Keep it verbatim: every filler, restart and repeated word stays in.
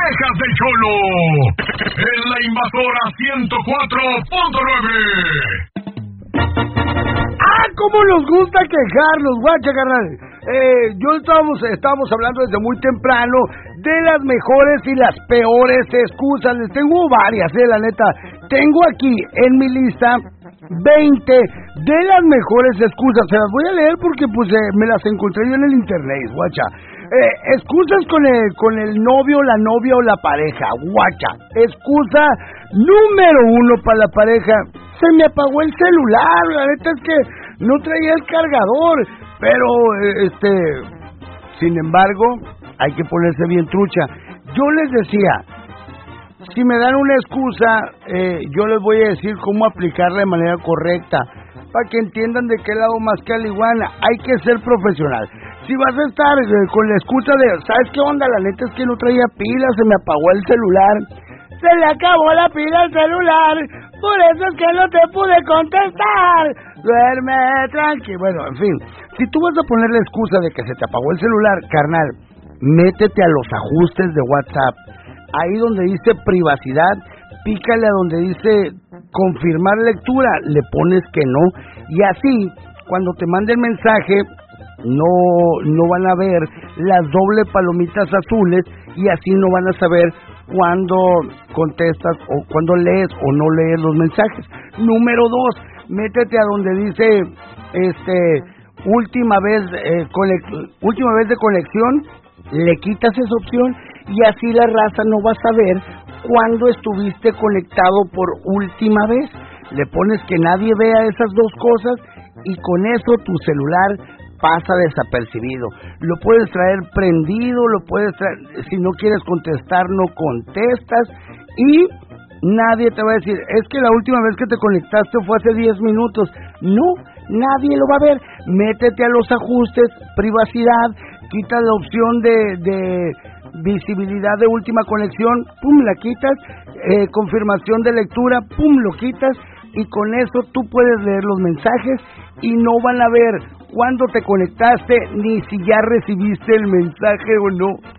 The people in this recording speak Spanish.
quejas del Cholo. En la Invasora ciento cuatro punto nueve. ¡Ah, cómo nos gusta quejarnos, guacha, carnal! Eh, yo estábamos, estábamos hablando desde muy temprano de las mejores y las peores excusas. Les tengo varias, eh, la neta. Tengo aquí en mi lista veinte de las mejores excusas. Se las voy a leer porque pues eh, me las encontré yo en el internet, guacha. Eh, excusas con el, con el novio, la novia o la pareja, guacha. Excusa número uno para la pareja: se me apagó el celular, la neta es que no traía el cargador. Pero, eh, este, sin embargo, hay que ponerse bien trucha. Yo les decía, si me dan una excusa, eh, yo les voy a decir cómo aplicarla de manera correcta, para que entiendan de qué lado más que a la iguana. Hay que ser profesional. Si vas a estar eh, con la excusa de, ¿sabes qué onda? La neta es que no traía pila, se me apagó el celular. Se le acabó la pila al celular, por eso es que no te pude contestar. Duerme tranqui. Bueno, en fin, si tú vas a poner la excusa de que se te apagó el celular, carnal, métete a los ajustes de WhatsApp. Ahí donde dice privacidad, pícale a donde dice confirmar lectura, le pones que no, y así, cuando te mande el mensaje, no, no van a ver las doble palomitas azules, y así no van a saber cuando contestas o cuando lees o no lees los mensajes. Número dos, métete a donde dice este última vez eh, conex, última vez de conexión, le quitas esa opción y así la raza no va a saber cuándo estuviste conectado por última vez. Le pones que nadie vea esas dos cosas y con eso tu celular pasa desapercibido. Lo puedes traer prendido, lo puedes traer, si no quieres contestar, no contestas y nadie te va a decir, es que la última vez que te conectaste fue hace diez minutos. No, nadie lo va a ver. Métete a los ajustes, privacidad, quita la opción de, de visibilidad de última conexión, pum, la quitas, eh, confirmación de lectura, pum, lo quitas, y con eso tú puedes leer los mensajes y no van a ver cuándo te conectaste ni si ya recibiste el mensaje o no.